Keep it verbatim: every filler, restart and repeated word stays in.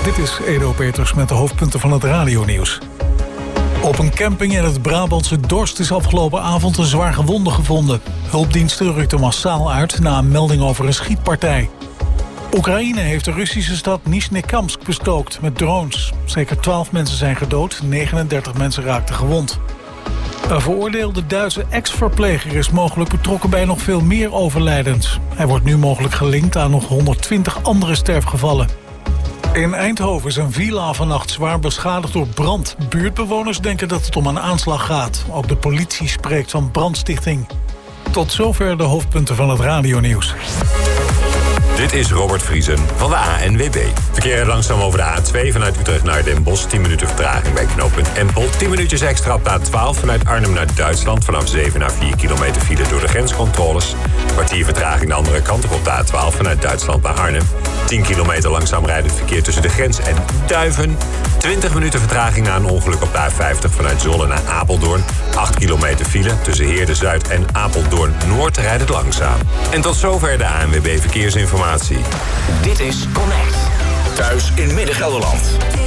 Dit is Edo Peters met de hoofdpunten van het radionieuws. Op een camping in het Brabantse Dorst is afgelopen avond een zwaar gewonde gevonden. Hulpdiensten rukten massaal uit na een melding over een schietpartij. Oekraïne heeft de Russische stad Nizhnekamsk bestookt met drones. Zeker twaalf mensen zijn gedood, negenendertig mensen raakten gewond. Een veroordeelde Duitse ex-verpleger is mogelijk betrokken bij nog veel meer overlijdens. Hij wordt nu mogelijk gelinkt aan nog honderdtwintig andere sterfgevallen. In Eindhoven is een villa vannacht zwaar beschadigd door brand. Buurtbewoners denken dat het om een aanslag gaat. Ook de politie spreekt van brandstichting. Tot zover de hoofdpunten van het radionieuws. Dit is Robert Vriesen van de A N W B. Verkeer langzaam over de A twee vanuit Utrecht naar Den Bosch. tien minuten vertraging bij knooppunt Empel. tien minuutjes extra op de A twaalf vanuit Arnhem naar Duitsland. Vanaf zeven naar vier kilometer file door de grenscontroles. Kwartier vertraging de andere kant op op de A twaalf vanuit Duitsland naar Arnhem. tien kilometer langzaam rijdend verkeer tussen de grens en Duiven. twintig minuten vertraging na een ongeluk op de A vijftig vanuit Zwolle naar Apeldoorn. acht kilometer file tussen Heerde-Zuid en Apeldoorn-Noord rijdt het langzaam. En tot zover de A N W B Verkeersinformatie. Dit is Connect. Thuis in Midden-Gelderland.